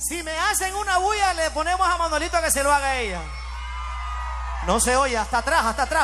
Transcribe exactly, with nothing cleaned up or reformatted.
Si me hacen una bulla, le ponemos a Manolito a que se lo haga ella. No se oye, hasta atrás, hasta atrás.